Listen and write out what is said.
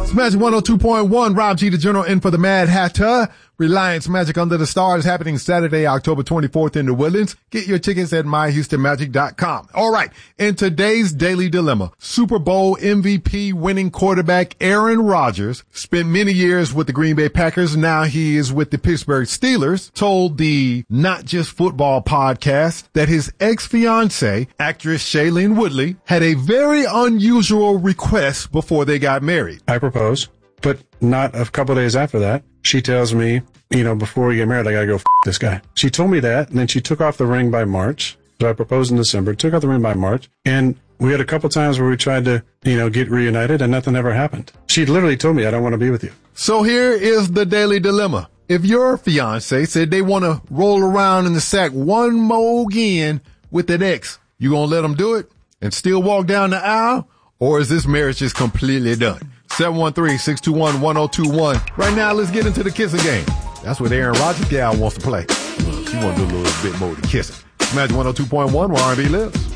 It's Magic 102.1. Rob G, the General, in for the Mad Hatter. Reliance Magic Under the Stars happening Saturday, October 24th in New Orleans. Get your tickets at myhoustonmagic.com. All right. In today's Daily Dilemma, Super Bowl MVP winning quarterback Aaron Rodgers spent many years with the Green Bay Packers. Now he is with the Pittsburgh Steelers. Told the Not Just Football podcast that his ex-fiancée, actress Shailene Woodley, had a very unusual request before they got married. I proposed, but not a couple of days after that. She tells me, before we get married, I gotta go this guy. She told me that, and then she took off the ring by March. So I proposed in December, took off the ring by March, and we had a couple times where we tried to, get reunited, and nothing ever happened. She literally told me, I don't want to be with you. So here is the Daily Dilemma. If your fiance said they want to roll around in the sack one more again with an ex, you gonna let them do it and still walk down the aisle? Or is this marriage just completely done? 713-621-1021. Right now, let's get into the kissing game. That's what Aaron Rodgers gal wants to play. She want to do a little bit more than kissing. Magic 102.1 where R&B lives.